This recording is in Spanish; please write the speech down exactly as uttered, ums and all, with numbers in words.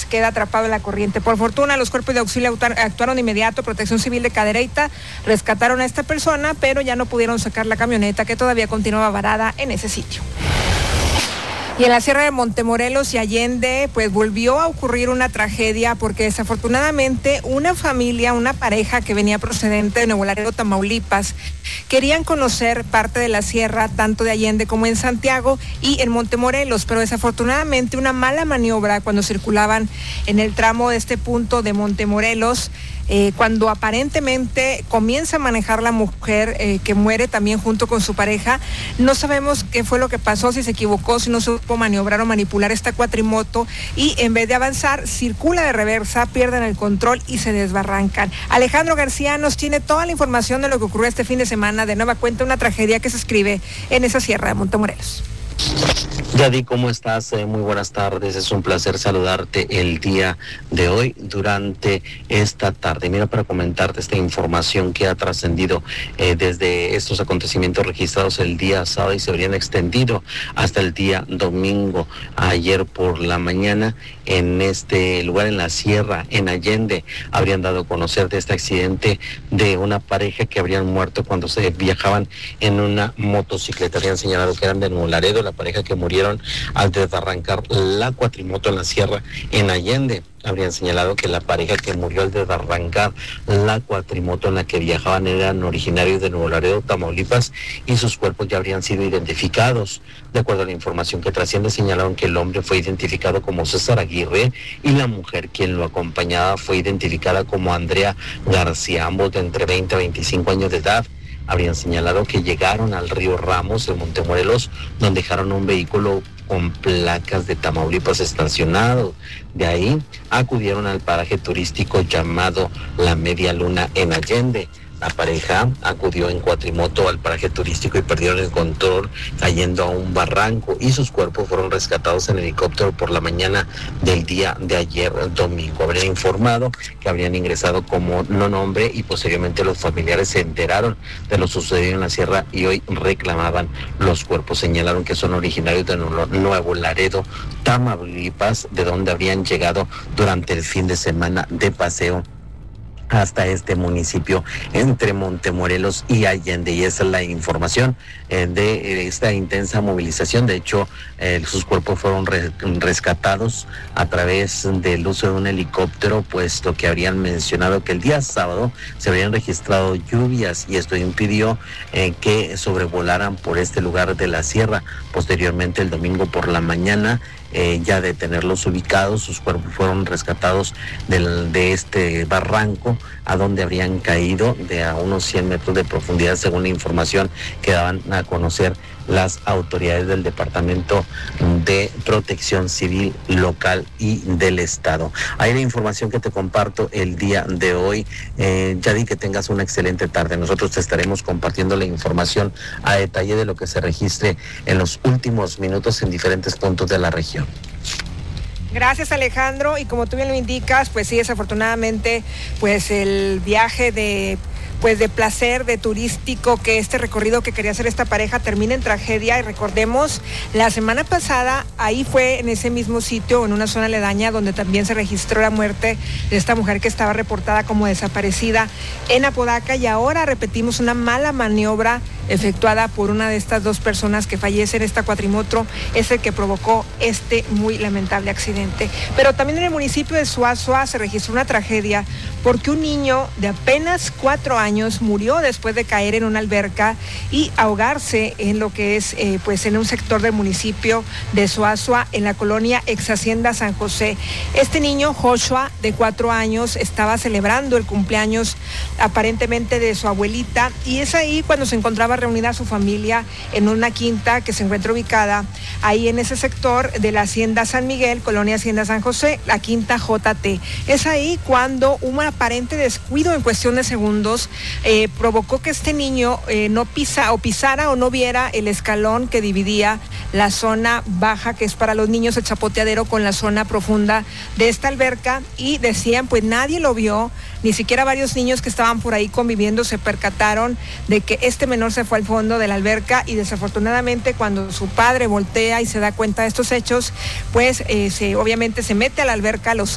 queda atrapado en la corriente. Por fortuna, los cuerpos de auxilio actuaron de inmediato, Protección Civil de Cadereyta, rescataron a esta persona, pero ya no pudieron sacar la camioneta que todavía continuaba varada en ese sitio. Y en la Sierra de Montemorelos y Allende, pues volvió a ocurrir una tragedia porque desafortunadamente una familia, una pareja que venía procedente de Nuevo Laredo, Tamaulipas, querían conocer parte de la sierra, tanto de Allende como en Santiago y en Montemorelos, pero desafortunadamente una mala maniobra cuando circulaban en el tramo de este punto de Montemorelos, Eh, cuando aparentemente comienza a manejar la mujer eh, que muere también junto con su pareja. No sabemos qué fue lo que pasó, si se equivocó, si no supo maniobrar o manipular esta cuatrimoto y en vez de avanzar, circula de reversa, pierden el control y se desbarrancan. Alejandro García nos tiene toda la información de lo que ocurrió este fin de semana. De nueva cuenta, una tragedia que se escribe en esa sierra de Montemorelos. Yadi, ¿cómo estás? Eh, muy buenas tardes, es un placer saludarte el día de hoy durante esta tarde. Mira, para comentarte esta información que ha trascendido eh, desde estos acontecimientos registrados el día sábado y se habrían extendido hasta el día domingo. Ayer por la mañana en este lugar, en la sierra, en Allende, habrían dado a conocer de este accidente de una pareja que habrían muerto cuando se viajaban en una motocicleta. Habrían señalado que eran de Nuevo Laredo, la pareja que murieron al desarrancar la cuatrimoto en la sierra en Allende. Habrían señalado que la pareja que murió al desarrancar la cuatrimoto en la que viajaban eran originarios de Nuevo Laredo, Tamaulipas, y sus cuerpos ya habrían sido identificados. De acuerdo a la información que trasciende, señalaron que el hombre fue identificado como César Aguirre y la mujer quien lo acompañaba fue identificada como Andrea García, ambos de entre veinte a veinticinco años de edad. Habrían señalado que llegaron al río Ramos, en Montemorelos, donde dejaron un vehículo con placas de Tamaulipas estacionado. De ahí acudieron al paraje turístico llamado La Media Luna en Allende. La pareja acudió en cuatrimoto al paraje turístico y perdieron el control cayendo a un barranco y sus cuerpos fueron rescatados en helicóptero por la mañana del día de ayer domingo. Habrían informado que habrían ingresado como no nombre y posteriormente los familiares se enteraron de lo sucedido en la sierra y hoy reclamaban los cuerpos. Señalaron que son originarios de Nuevo Laredo, Tamaulipas, de donde habrían llegado durante el fin de semana de paseo hasta este municipio entre Montemorelos y Allende, y esa es la información eh, de esta intensa movilización. De hecho, eh, sus cuerpos fueron re- rescatados a través del uso de un helicóptero, puesto que habrían mencionado que el día sábado se habrían registrado lluvias y esto impidió eh, que sobrevolaran por este lugar de la sierra. Posteriormente, el domingo por la mañana, Eh, ya de tenerlos ubicados, sus cuerpos fueron rescatados del, de este barranco a donde habrían caído de a unos cien metros de profundidad, según la información que daban a conocer las autoridades del Departamento de Protección Civil local y del Estado. Hay la información que te comparto el día de hoy. Eh, Yadi, que tengas una excelente tarde. Nosotros te estaremos compartiendo la información a detalle de lo que se registre en los últimos minutos en diferentes puntos de la región. Gracias, Alejandro, y como tú bien lo indicas, pues sí, desafortunadamente, pues el viaje de pues de placer, de turístico, que este recorrido que quería hacer esta pareja termina en tragedia. Y recordemos, la semana pasada, ahí fue en ese mismo sitio, en una zona aledaña, donde también se registró la muerte de esta mujer que estaba reportada como desaparecida en Apodaca, y ahora repetimos una mala maniobra efectuada por una de estas dos personas que fallecen. Esta cuatrimoto es el que provocó este muy lamentable accidente. Pero también en el municipio de Suazua se registró una tragedia porque un niño de apenas cuatro años murió después de caer en una alberca y ahogarse en lo que es eh, pues en un sector del municipio de Suazua, en la colonia Ex Hacienda San José. Este niño, Joshua, de cuatro años, estaba celebrando el cumpleaños aparentemente de su abuelita, y es ahí cuando se encontraba reunida su familia en una quinta que se encuentra ubicada ahí en ese sector de la Hacienda San Miguel, colonia Hacienda San José, la quinta J T. Es ahí cuando un aparente descuido en cuestión de segundos eh, provocó que este niño eh, no pisa o pisara o no viera el escalón que dividía la zona baja, que es para los niños el chapoteadero, con la zona profunda de esta alberca, y decían, pues nadie lo vio, ni siquiera varios niños que estaban por ahí conviviendo se percataron de que este menor se fue al fondo de la alberca, y desafortunadamente cuando su padre voltea y se da cuenta de estos hechos, pues eh, se, obviamente se mete a la alberca, los